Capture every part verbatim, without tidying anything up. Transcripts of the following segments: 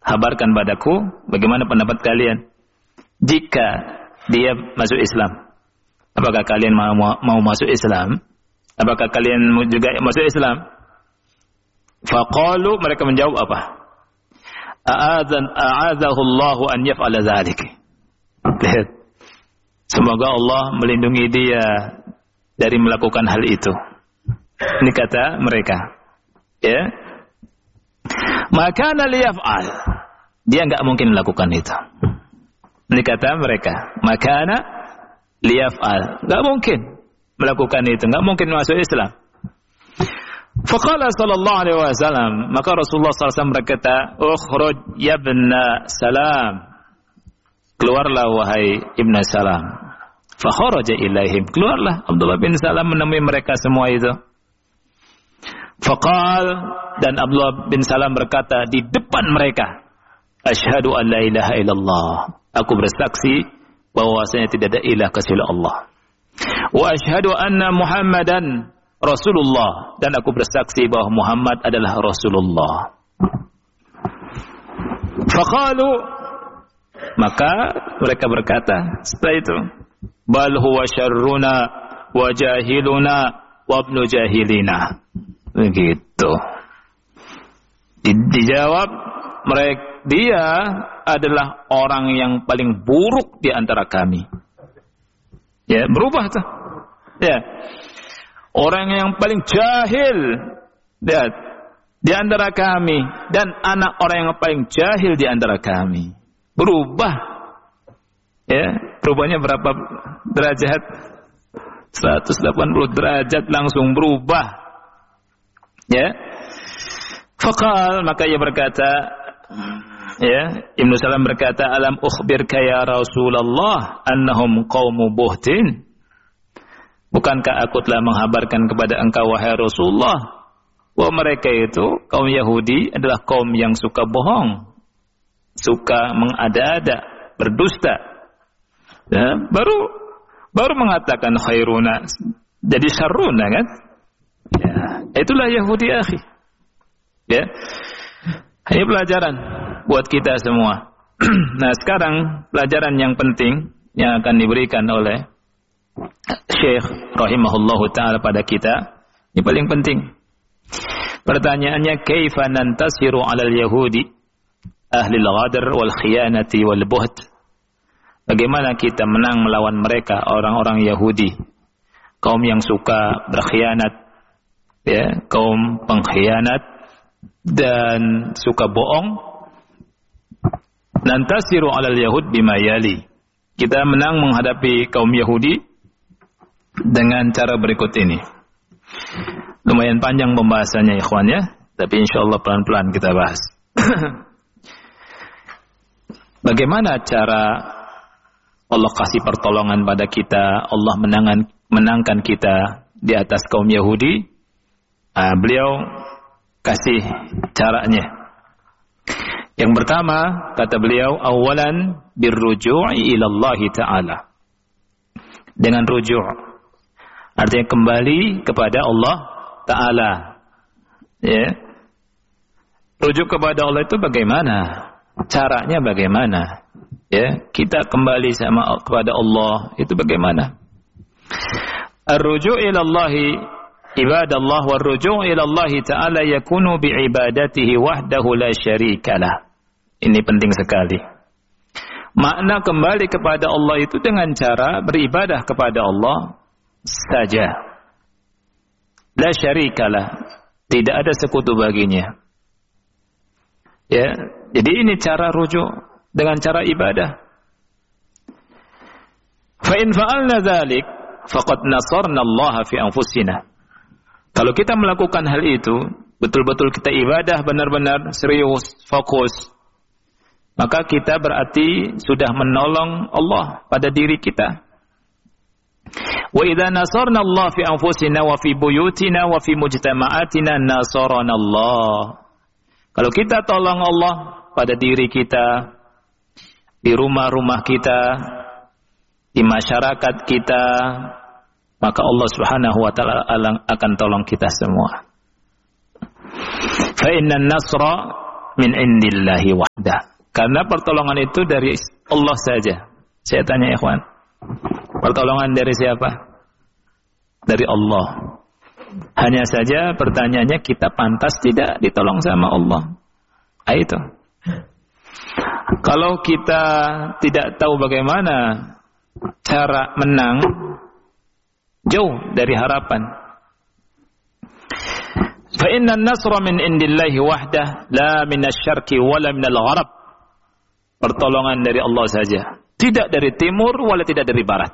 habarkan padaku bagaimana pendapat kalian jika dia masuk Islam. Apakah kalian mau, mau masuk Islam? Apakah kalian juga masuk Islam? Faqalu, mereka menjawab apa? A'adzan a'adzahu Allahu an yaf'ala dzalik. Semoga Allah melindungi dia dari melakukan hal itu. Ini kata mereka. Ya. Maka liyaf'al. Dia enggak mungkin melakukan itu. Ini kata mereka. Maka liyaf'al. Enggak mungkin melakukan itu, enggak mungkin masuk Islam. Faqala sallallahu alaihi wasallam, maka Rasulullah sallallahu alaihi wasallam berkata, "Ukhruj ya ibna Salam." Keluarlah wahai ibn Salam. Fa kharaja ilaihim. Keluarlah Abdullah bin Salam menemui mereka semua itu. Faqal, dan Abdullah bin Salam berkata di depan mereka, "Asyhadu an la ilaha illallah." Aku bersaksi bahwasanya tidak ada ilah kecuali Allah. Wa asyhadu anna Muhammadan Rasulullah, dan aku bersaksi bahwa Muhammad adalah Rasulullah. Faqalu, maka mereka berkata setelah itu, bal huwa syarruna wa jahiluna wa ibnu jahilina. Begitu. Di, dijawab mereka, dia adalah orang yang paling buruk di antara kami. Ya, berubah tuh. Ya. Orang yang paling jahil, lihat, di antara kami, dan anak orang yang paling jahil di antara kami. Berubah. Ya, berubahnya berapa derajat? seratus delapan puluh derajat langsung berubah. Ya. Faqal, maka ia berkata, ya, Ibnu Salam berkata, alam ukhbirka ya Rasulullah annahum qaumu buhtin. Bukankah aku telah menghabarkan kepada engkau wahai Rasulullah bahwa mereka itu kaum Yahudi adalah kaum yang suka bohong, suka mengada-ada, berdusta. Ya, baru baru mengatakan khairuna jadi syarruna kan? Ya, itulah Yahudi akhi. Ya. Ini pelajaran buat kita semua. Nah, sekarang pelajaran yang penting yang akan diberikan oleh Syekh rahimahullahu ta'ala pada kita, ini paling penting. Pertanyaannya, kaifa nantasiru 'alal yahudi ahli al-ghadr wal khiyanati wal buht? Bagaimana kita menang melawan mereka, orang-orang Yahudi, kaum yang suka berkhianat, ya, kaum pengkhianat dan suka bohong. Nantasiru 'alal yahud bima yali. Kita menang menghadapi kaum Yahudi dengan cara berikut ini. Lumayan panjang pembahasannya ikhwan ya, tapi insyaallah pelan-pelan kita bahas. Bagaimana cara Allah kasih pertolongan pada kita, Allah menangan, menangkan kita di atas kaum Yahudi? Nah, beliau kasih caranya. Yang pertama, kata beliau, awalan birruju'i ilallahi ta'ala. Dengan ruju', artinya kembali kepada Allah Ta'ala. Ya. Rujuk kepada Allah itu bagaimana? Caranya bagaimana? Ya, kita kembali sama kepada Allah itu bagaimana? Ar-ruju' ila Allah ibadallah wa ar-ruju' ila Allah Ta'ala yakunu bi'ibadatihi wahdahu la syarikalah. Ini penting sekali. Makna kembali kepada Allah itu dengan cara beribadah kepada Allah saja. La syarikalah, tidak ada sekutu baginya. Ya, jadi ini cara rujuk dengan cara ibadah. Fa in fa'alna dzalik faqad nasarna Allah fi anfusina. Kalau kita melakukan hal itu, betul-betul kita ibadah benar-benar serius, fokus, maka kita berarti sudah menolong Allah pada diri kita. Wa idza nasarna Allah fi anfusina wa fi buyutina wa fi mujtama'atina nasarana Allah. Kalau kita tolong Allah pada diri kita, di rumah-rumah kita, di masyarakat kita, maka Allah Subhanahu wa taala akan tolong kita semua. Fa inna an-nasra min indillahi wahdah. Karena pertolongan itu dari Allah saja. Saya tanya ikhwan, pertolongan dari siapa? Dari Allah. Hanya saja pertanyaannya, kita pantas tidak ditolong sama Allah. Ah, itu. Kalau kita tidak tahu bagaimana cara menang, jauh dari harapan. Fa inna an-nasra min indillahi wahdah la min asy-syarqi wala min al-gharab. Pertolongan dari Allah saja, tidak dari timur wala tidak dari barat.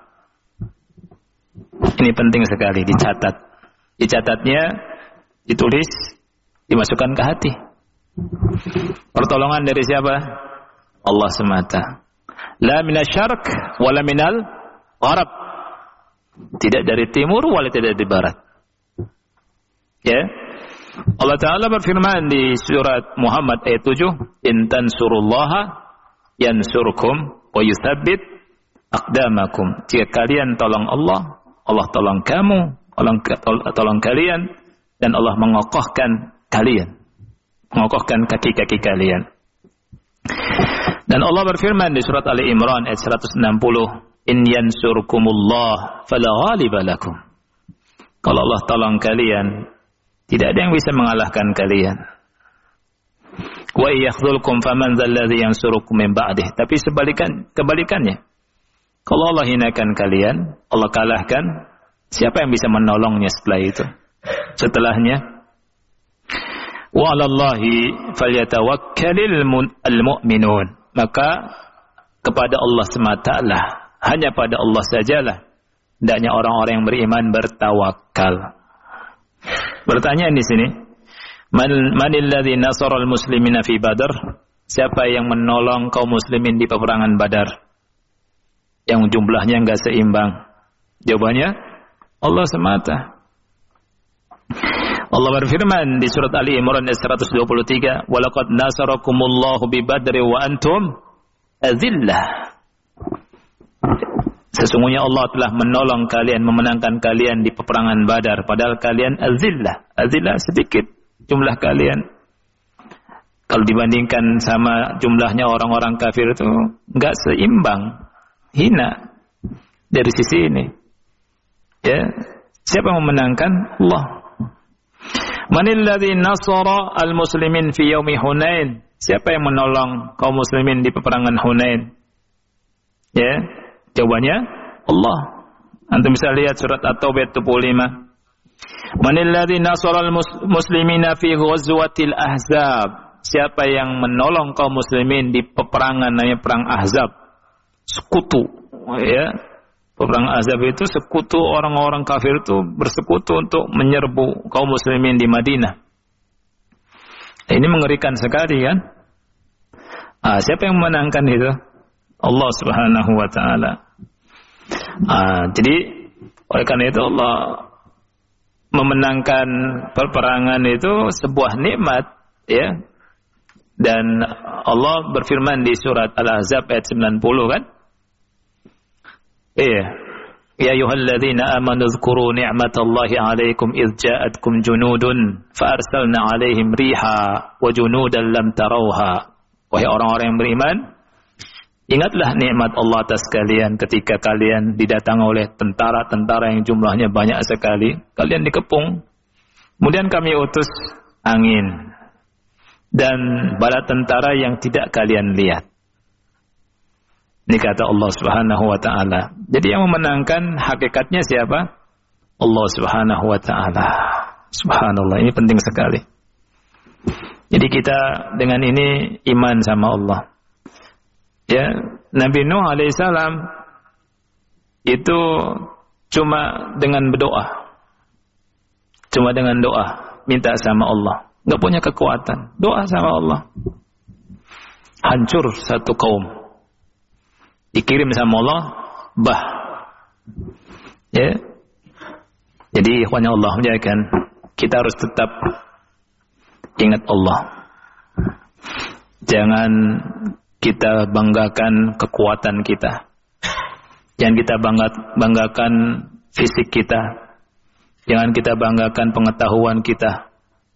Ini penting sekali dicatat. Dicatatnya, ditulis, dimasukkan ke hati. Pertolongan dari siapa? Allah semata. La min asy-syarq wala min al-gharab. Tidak dari timur wala tidak dari barat. Ya. Allah Ta'ala berfirman di surat Muhammad ayat tujuh, in tansurullaha yansurkum wa yuthabbit aqdamakum. Jika kalian tolong Allah, Allah tolong kamu, tolong, tolong kalian, dan Allah mengokohkan kalian, mengokohkan kaki-kaki kalian. Dan Allah berfirman di surat Ali Imran ayat seratus enam puluh, in yansurkumullah fala ghaliba lakum. Kalau Allah tolong kalian, tidak ada yang bisa mengalahkan kalian. Wa yakhzulkum faman dzalladzi yansurukum min ba'dih. Tapi sebalikan kebalikannya. Kalau Allah hinakan kalian, Allah kalahkan, siapa yang bisa menolongnya setelah itu? Setelahnya, wa 'alallahi falyatawakkalul mu'minun. Maka kepada Allah semata lah, hanya pada Allah sajalah hendaknya orang-orang yang beriman bertawakal. Pertanyaan di sini, man manil ladzi nasara al-muslimina fi Badr? Siapa yang menolong kaum muslimin di peperangan Badar? Yang jumlahnya enggak seimbang. Jawabannya Allah semata. Allah berfirman di surat Ali Imran ayat seratus dua puluh tiga, "Wa laqad nasarakumullahu bi Badri wa antum azillah." Sesungguhnya Allah telah menolong kalian, memenangkan kalian di peperangan Badar, padahal kalian azillah. Azillah sedikit jumlah kalian. Kalau dibandingkan sama jumlahnya orang-orang kafir itu enggak seimbang, hina dari sisi ini. Ya, siapa yang memenangkan? Allah. Manil ladzi nasara al-muslimin fi yaumi Hunain? Siapa yang menolong kaum muslimin di peperangan Hunain? Ya, jawabannya Allah. Antum bisa lihat surat At-Taubah tujuh puluh lima. Manil ladzi nasara al-muslimina fi ghazwatil Ahzab? Siapa yang menolong kaum muslimin di peperangan namanya perang Ahzab? Sekutu, ya. Perang Ahzab itu sekutu, orang-orang kafir itu bersekutu untuk menyerbu kaum muslimin di Madinah. Ini mengerikan sekali kan? Ah, siapa yang memenangkan itu? Allah Subhanahu wa taala. Ah, jadi oleh karena itu Allah memenangkan peperangan itu sebuah nikmat, ya. Dan Allah berfirman di surat Al-Ahzab ayat sembilan puluh kan? Iya. Ya ayyuhalladzina amanu dzkuru ni'matallahi 'alaikum idz ja'atkum junudun fa arsalna 'alaihim riha wa junudan lam tarawha. Wahai orang-orang yang beriman, ingatlah nikmat Allah atas kalian ketika kalian didatangi oleh tentara-tentara yang jumlahnya banyak sekali. Kalian dikepung. Kemudian kami utus angin dan bala tentara yang tidak kalian lihat. Ini kata Allah Subhanahu wa taala. Jadi yang memenangkan hakikatnya siapa? Allah Subhanahu wa taala. Subhanallah, ini penting sekali. Jadi kita dengan ini iman sama Allah. Ya, Nabi Nuh alaihissalam itu cuma dengan berdoa. Cuma dengan doa, minta sama Allah. Enggak punya kekuatan, doa sama Allah. Hancur satu kaum. Dikirim sama Allah, bah. Ya. Jadi ikhwanya Allah menjadikan kita harus tetap ingat Allah. Jangan kita banggakan kekuatan kita. Jangan kita bangga, banggakan fisik kita. Jangan kita banggakan pengetahuan kita.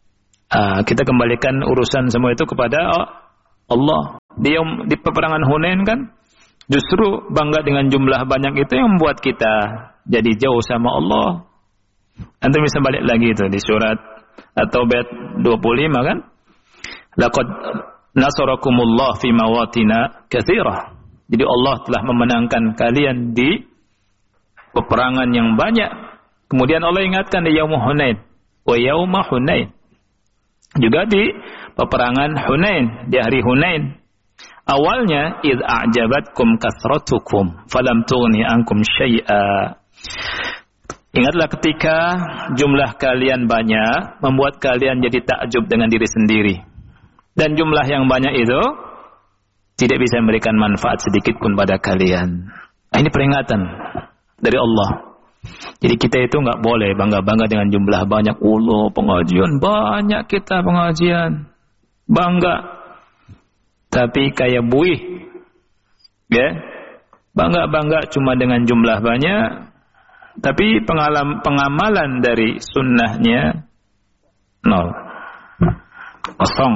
Uh, kita kembalikan urusan semua itu kepada Allah. Di, di peperangan Hunain kan justru bangga dengan jumlah banyak itu yang membuat kita jadi jauh sama Allah. Antum bisa balik lagi itu di surat At-Taubah dua puluh lima kan? Laqad nasarakumullah fi mawatina katsirah. Jadi Allah telah memenangkan kalian di peperangan yang banyak. Kemudian Allah ingatkan di Yaum Hunain, wa yauma Hunain. Juga di peperangan Hunain, di hari Hunain. Awalnya id a'jabatkum kasratukum falam tughni ankum syai'a. Ingatlah ketika jumlah kalian banyak membuat kalian jadi takjub dengan diri sendiri. Dan jumlah yang banyak itu tidak bisa memberikan manfaat sedikit pun pada kalian. Nah, ini peringatan dari Allah. Jadi kita itu nggak boleh bangga-bangga dengan jumlah banyak. Allah pengajian banyak, kita pengajian bangga. Tapi kayak buih, ya bangga-bangga cuma dengan jumlah banyak. Tapi pengalam, pengamalan dari sunnahnya nol, kosong.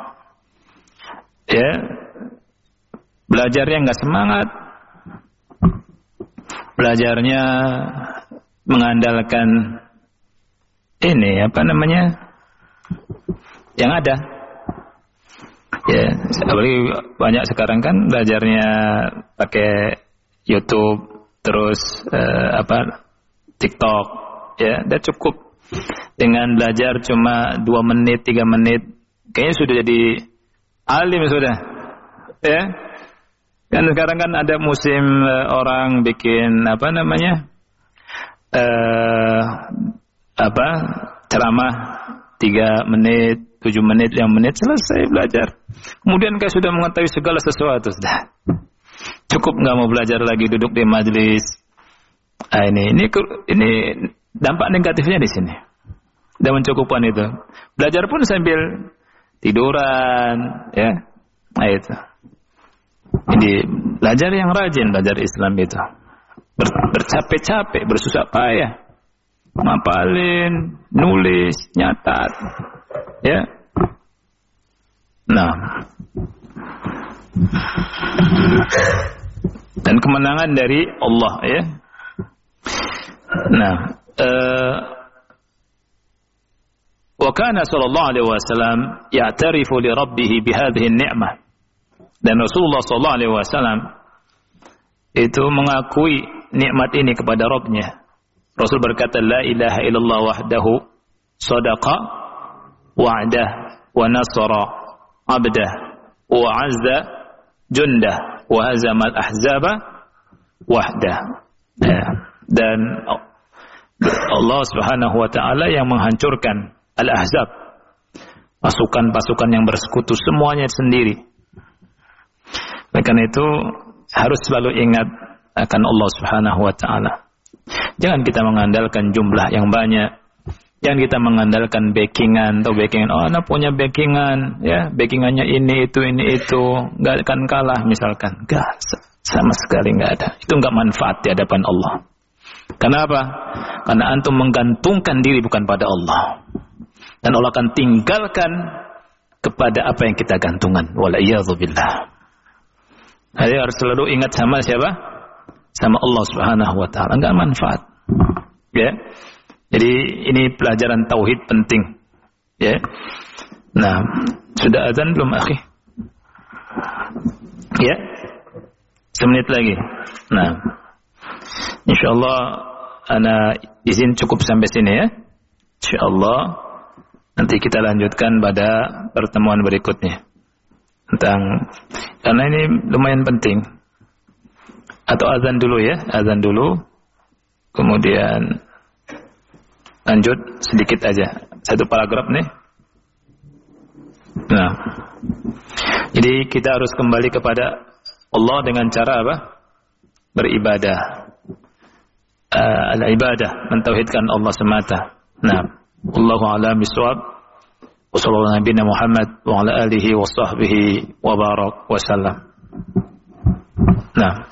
Ya, belajarnya nggak semangat. Belajarnya mengandalkan ini apa namanya yang ada. Ya, apalagi banyak sekarang kan belajarnya pakai YouTube, terus eh, apa TikTok, ya, udah cukup dengan belajar cuma dua menit, tiga menit, kayaknya sudah jadi alim sudah, ya. Kan sekarang kan ada musim uh, orang bikin apa namanya uh, apa ceramah tiga menit, tujuh menit, lima menit selesai belajar. Kemudian kayak sudah mengetahui segala sesuatu sudah. Cukup nggak mau belajar lagi, duduk di majelis. Ah, ini ini ini dampak negatifnya di sini. Dan mencukupkan itu. Belajar pun sambil tiduran, ya. Nah, itu. Jadi belajar yang rajin, belajar Islam itu Ber, bercapek-capek, bersusah payah, ngapalin, nulis, nyatat, ya. Nah, dan kemenangan dari Allah, ya. Nah, uh, wa kana sallallahu alaihi wasallam ya'tarifu li rabbih bi hadhihi an-ni'mah. Dan Rasulullah sallallahu alaihi wasallam itu mengakui nikmat ini kepada Rabb-Nya. Rasul berkata, la ilaha illallah wahdahu sadaqa wa'dah wa nasara abdah wa azza jundah wa hazamal ahzaba wahdah. Ya. Dan Allah Subhanahu wa taala yang menghancurkan al-ahzab, pasukan-pasukan yang bersekutu semuanya sendiri. Karena itu harus selalu ingat akan Allah Subhanahu wa taala. Jangan kita mengandalkan jumlah yang banyak. Jangan kita mengandalkan backingan atau backingan. Oh, anak punya backingan, ya, backingannya ini itu ini itu, enggak akan kalah misalkan. Enggak, sama sekali enggak ada. Itu enggak manfaat di hadapan Allah. Kenapa? Karena antum menggantungkan diri bukan pada Allah. Dan Allah akan tinggalkan kepada apa yang kita gantungkan. Wala iyadzubillah. Jadi harus selalu ingat sama siapa? Sama Allah Subhanahu wa taala. Enggak manfaat. Ya. Jadi ini pelajaran tauhid penting. Ya. Nah, sudah azan belum, akhi? Ya. Semenit lagi. Nah. Insyaallah ana izin cukup sampai sini, ya. Insyaallah nanti kita lanjutkan pada pertemuan berikutnya. Tentang, karena ini lumayan penting. Atau azan dulu, ya, azan dulu, kemudian lanjut sedikit aja, satu paragraf nih. Nah, jadi kita harus kembali kepada Allah dengan cara apa? Beribadah, uh, al-ibadah, mentauhidkan Allah semata. Nah, Allahu a'lam bishawab. Wassallallahu Nabi Muhammad wa ala alihi wa sahbihi wa barak wa sallam. Nah.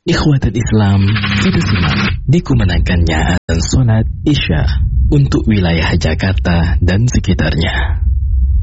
Ikhwatul Islam, kita simak dikumandangkannya azan salat Isya untuk wilayah Jakarta dan sekitarnya.